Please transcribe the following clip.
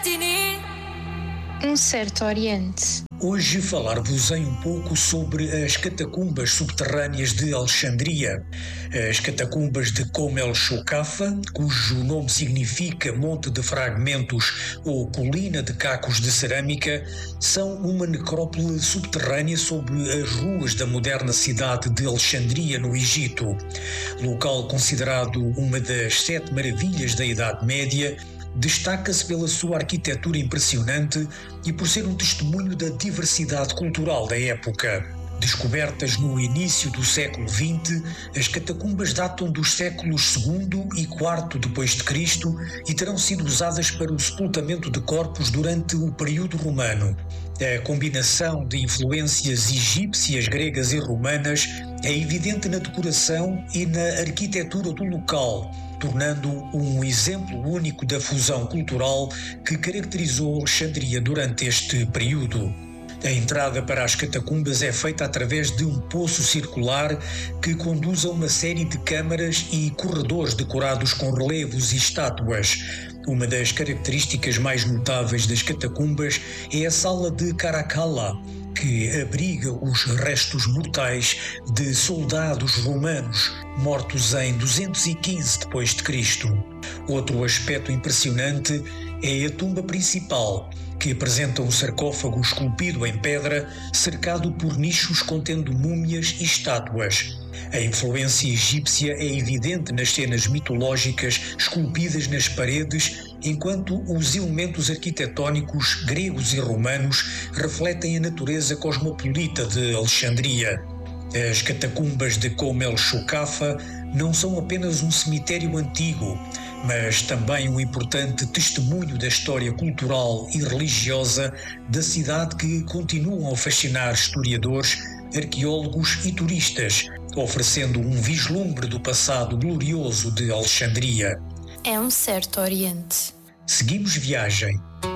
Um certo Oriente. Hoje falar-vos-ei um pouco sobre as catacumbas subterrâneas de Alexandria. As catacumbas de Kom el-Shokafa, cujo nome significa monte de fragmentos ou colina de cacos de cerâmica, são uma necrópole subterrânea sobre as ruas da moderna cidade de Alexandria, no Egito. Local considerado uma das 7 maravilhas da Idade Média, destaca-se pela sua arquitetura impressionante e por ser um testemunho da diversidade cultural da época. Descobertas no início do século XX, as catacumbas datam dos séculos II e IV depois de Cristo e terão sido usadas para o sepultamento de corpos durante o período romano. A combinação de influências egípcias, gregas e romanas é evidente na decoração e na arquitetura do local, tornando um exemplo único da fusão cultural que caracterizou Alexandria durante este período. A entrada para as catacumbas é feita através de um poço circular que conduz a uma série de câmaras e corredores decorados com relevos e estátuas. Uma das características mais notáveis das catacumbas é a sala de Caracalla, que abriga os restos mortais de soldados romanos mortos em 215 d.C. Outro aspecto impressionante é a tumba principal, que apresenta um sarcófago esculpido em pedra cercado por nichos contendo múmias e estátuas. A influência egípcia é evidente nas cenas mitológicas esculpidas nas paredes, enquanto os elementos arquitetónicos gregos e romanos refletem a natureza cosmopolita de Alexandria. As catacumbas de Kom el-Shokafa não são apenas um cemitério antigo, mas também um importante testemunho da história cultural e religiosa da cidade que continuam a fascinar historiadores, arqueólogos e turistas, oferecendo um vislumbre do passado glorioso de Alexandria. É um certo Oriente. Seguimos viagem.